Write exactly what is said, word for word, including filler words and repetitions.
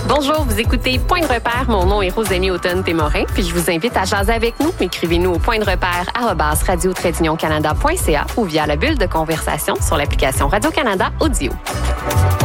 Bonjour, vous écoutez Point de repère. Mon nom est Rosémie Automne-Témorin, puis je vous invite à jaser avec nous. Écrivez-nous au point de repère arobase radio tiret union canada point c a ou via la bulle de conversation sur l'application Radio-Canada Audio.